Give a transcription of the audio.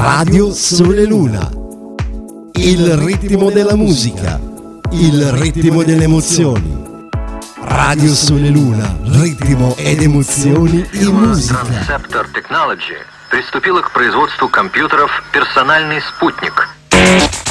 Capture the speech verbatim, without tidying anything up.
Radio Sole Luna. Il ritmo della musica, il ritmo delle emozioni. Radio Sole Luna, ritmo ed emozioni и музыка. Transceptor Technology приступила к производству компьютеров «Персональный спутник».